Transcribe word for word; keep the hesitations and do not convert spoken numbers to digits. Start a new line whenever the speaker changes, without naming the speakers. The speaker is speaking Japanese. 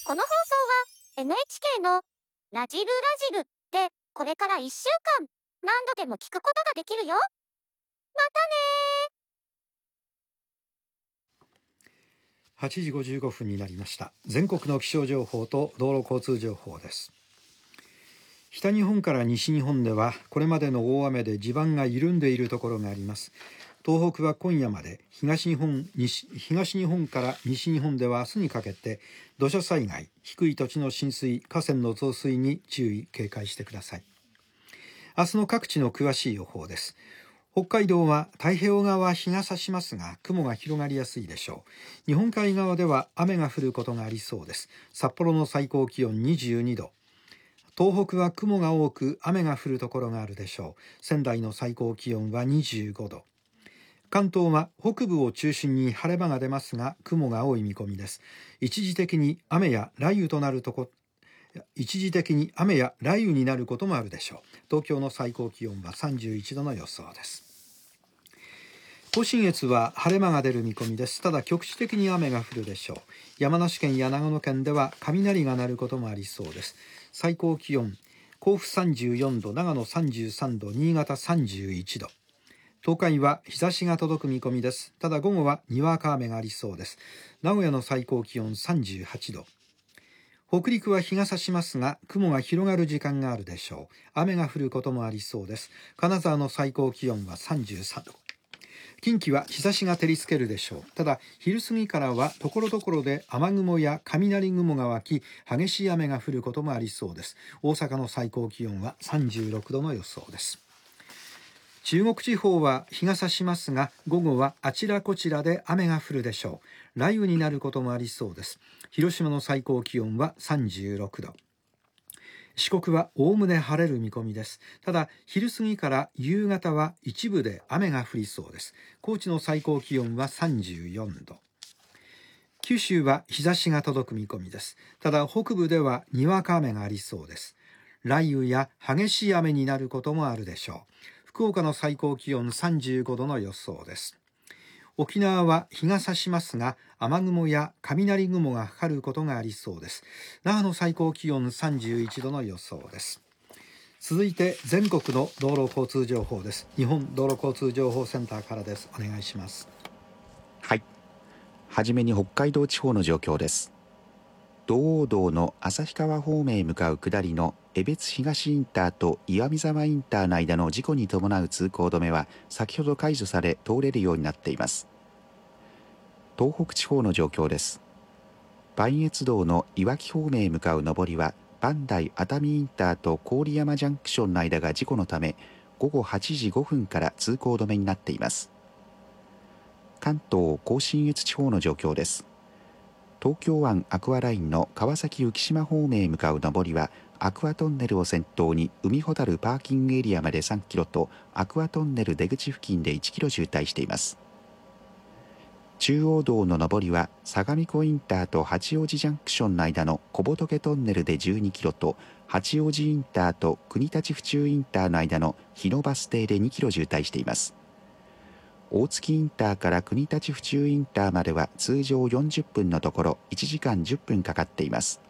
この放送は エヌエイチケー のラジルラジルでこれからいっしゅうかん何度でも聞くことができるよ。また
ね。はちじごじゅうごふんになりました。全国の気象情報と道路交通情報です。北日本から西日本ではこれまでの大雨で地盤が緩んでいるところがあります。東北は今夜まで、東日本、西、東日本から西日本では明日にかけて土砂災害、低い土地の浸水、河川の増水に注意警戒してください。明日の各地の詳しい予報です。北海道は太平洋側は日が差しますが雲が広がりやすいでしょう。日本海側では雨が降ることがありそうです。札幌の最高気温にじゅうにど、東北は雲が多く雨が降るところがあるでしょう。仙台の最高気温はにじゅうごど、関東は北部を中心に晴れ間が出ますが雲が多い見込みです。一時的に雨や雷雨となるとこ一時的に雨や雷雨になることもあるでしょう。東京の最高気温はさんじゅういちどの予想です。甲信越は晴れ間が出る見込みです。ただ局地的に雨が降るでしょう。山梨県や長野県では雷が鳴ることもありそうです。最高気温、甲府さんじゅうよんど、長野さんじゅうさんど、新潟さんじゅういちど。東海は日差しが届く見込みです。ただ午後はにわか雨がありそうです。名古屋の最高気温さんじゅうはちど。北陸は日が差しますが雲が広がる時間があるでしょう。雨が降ることもありそうです。金沢の最高気温はさんじゅうさんど。近畿は日差しが照りつけるでしょう。ただ昼過ぎからは所々で雨雲や雷雲が湧き激しい雨が降ることもありそうです。大阪の最高気温はさんじゅうろくどの予想です。中国地方は日が差しますが午後はあちらこちらで雨が降るでしょう。雷雨になることもありそうです。広島の最高気温はさんじゅうろくど。四国はおおむね晴れる見込みです。ただ昼過ぎから夕方は一部で雨が降りそうです。高知の最高気温はさんじゅうよんど。九州は日差しが届く見込みです。ただ北部ではにわか雨がありそうです。雷雨や激しい雨になることもあるでしょう。福岡の最高気温さんじゅうごどの予想です。沖縄は日が差しますが雨雲や雷雲がかかることがありそうです。那覇の最高気温さんじゅういちどの予想です。続いて全国の道路交通情報です。日本道路交通情報センターからです。お願いします。
はい、はじめに北海道地方の状況です。道央道の旭川方面へ向かう下りの江別東インターと岩見沢インターの間の事故に伴う通行止めは先ほど解除され通れるようになっています。東北地方の状況です。磐越道のいわき方面へ向かう上りは磐梯熱海インターと郡山ジャンクションの間が事故のため午後はちじごふんから通行止めになっています。関東甲信越地方の状況です。東京湾アクアラインの川崎浮島方面へ向かう上りはアクアトンネルを先頭に海ほたるパーキングエリアまでさんキロとアクアトンネル出口付近でいちキロ渋滞しています。中央道の上りは相模湖インターと八王子ジャンクションの間の小仏トンネルでじゅうにキロと八王子インターと国立府中インターの間の日野バス停でにキロ渋滞しています。大月インターから国立府中インターまでは通常よんじゅっぷんのところいちじかんじゅっぷんかかっています。